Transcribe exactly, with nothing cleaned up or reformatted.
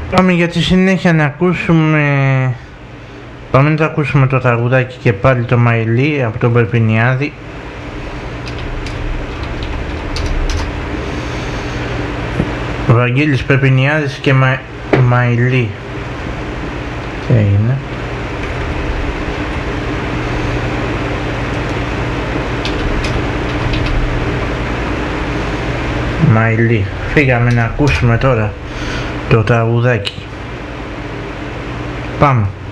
Πάμε για τη συνέχεια να ακούσουμε... Πάμε να το ακούσουμε το τραγουδάκι και πάλι το Μαϊλή από τον Περπινιάδη. Ο Βαγγέλης Περπινιάδης και Μα... Μαϊλή. Τι έγινε? Μαϊλή. Φύγαμε να ακούσουμε τώρα το τραγουδάκι. Πάμε.